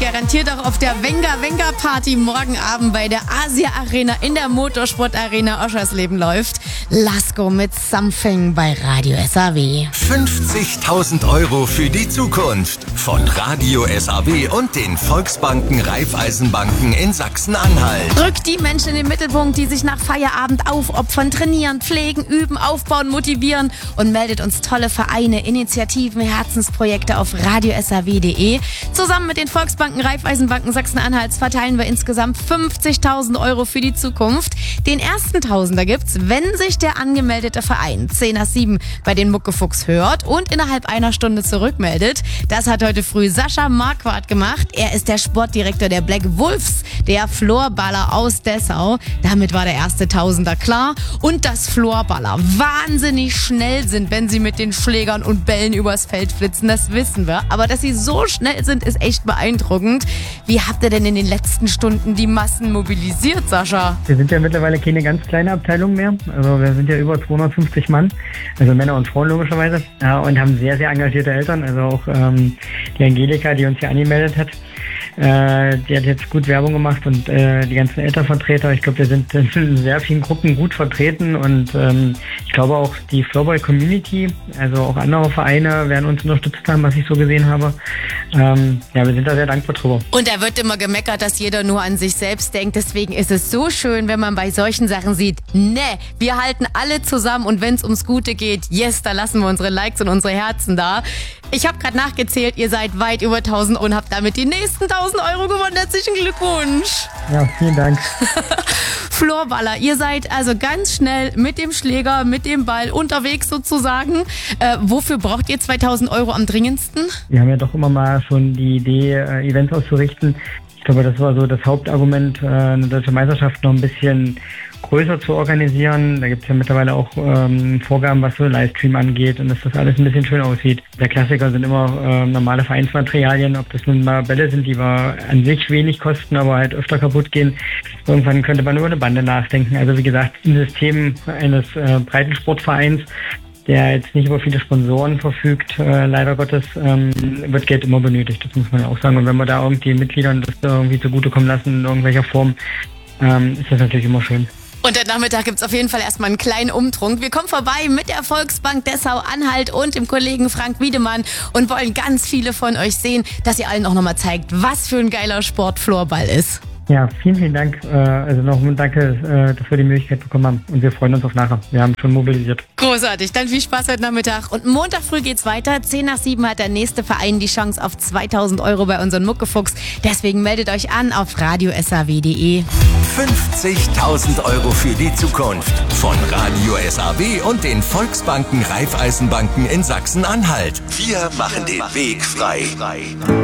garantiert auch auf der Wenger Party morgen Abend bei der Asia Arena in der Motorsport Arena Oschersleben läuft. Lasko mit Something bei Radio SAW. 50.000 Euro für die Zukunft von Radio SAW und den Volksbanken Raiffeisenbanken in Sachsen-Anhalt. Rückt die Menschen in den Mittelpunkt, die sich nach Feierabend aufopfern, trainieren, pflegen, üben, aufbauen, motivieren und meldet uns tolle Vereine, Initiativen, Herzensprojekte auf radiosaw.de. Zusammen mit den Volksbanken Raiffeisenbanken Sachsen-Anhalts verteilen wir insgesamt 50.000 Euro für die Zukunft. Den ersten Tausender gibt's, wenn sich der angemeldete Verein 10 nach 7 bei den Muckefuchs hört und innerhalb einer Stunde zurückmeldet. Das hat heute früh Sascha Marquardt gemacht. Er ist der Sportdirektor der Black Wolves, der Florballer aus Dessau. Damit war der erste Tausender klar. Und dass Florballer wahnsinnig schnell sind, wenn sie mit den Schlägern und Bällen übers Feld flitzen, das wissen wir. Aber dass sie so schnell sind, ist echt beeindruckend. Wie habt ihr denn in den letzten Stunden die Massen mobilisiert, Sascha? Wir sind ja mittlerweile keine ganz kleine Abteilung mehr. Also wir sind ja über 250 Mann, also Männer und Frauen logischerweise, ja, und haben sehr, sehr engagierte Eltern. Also auch die Angelika, die uns hier angemeldet hat, die hat jetzt gut Werbung gemacht und die ganzen Elternvertreter. Ich glaube, wir sind in sehr vielen Gruppen gut vertreten und ich glaube auch die Floorball-Community, also auch andere Vereine werden uns unterstützt haben, was ich so gesehen habe. Ja, wir sind da sehr dankbar drüber. Und da wird immer gemeckert, dass jeder nur an sich selbst denkt. Deswegen ist es so schön, wenn man bei solchen Sachen sieht, wir halten alle zusammen und wenn es ums Gute geht, yes, da lassen wir unsere Likes und unsere Herzen da. Ich habe gerade nachgezählt, ihr seid weit über 1000 und habt damit die nächsten 1000 Euro gewonnen. Herzlichen Glückwunsch. Ja, vielen Dank. Florballer, ihr seid also ganz schnell mit dem Schläger, mit dem Ball unterwegs sozusagen. Wofür braucht ihr 2000 Euro am dringendsten? Wir haben ja doch immer mal schon die Idee, Events auszurichten. Ich glaube, das war so das Hauptargument, eine deutsche Meisterschaft noch ein bisschen größer zu organisieren. Da gibt es ja mittlerweile auch Vorgaben, was so Livestream angeht und dass das alles ein bisschen schön aussieht. Der Klassiker sind immer normale Vereinsmaterialien, ob das nun mal Bälle sind, die wir an sich wenig kosten, aber halt öfter kaputt gehen. Irgendwann könnte man über eine Bande nachdenken. Also wie gesagt, im System eines Breitensportvereins, der jetzt nicht über viele Sponsoren verfügt, leider Gottes, wird Geld immer benötigt. Das muss man ja auch sagen. Und wenn wir da irgendwie Mitgliedern das irgendwie zugutekommen lassen in irgendwelcher Form, ist das natürlich immer schön. Und heute Nachmittag gibt's auf jeden Fall erstmal einen kleinen Umtrunk. Wir kommen vorbei mit der Volksbank Dessau-Anhalt und dem Kollegen Frank Wiedemann und wollen ganz viele von euch sehen, dass ihr allen auch nochmal zeigt, was für ein geiler Sport Floorball ist. Ja, vielen, vielen Dank. Also nochmal danke, dass wir die Möglichkeit bekommen haben. Und wir freuen uns auf nachher. Wir haben schon mobilisiert. Großartig. Dann viel Spaß heute Nachmittag. Und Montag früh geht's weiter. 10 nach 7 hat der nächste Verein die Chance auf 2000 Euro bei unseren Muckefuchs. Deswegen meldet euch an auf radiosaw.de. 50.000 Euro für die Zukunft von Radio SAW und den Volksbanken Raiffeisenbanken in Sachsen-Anhalt. Wir machen den Weg frei.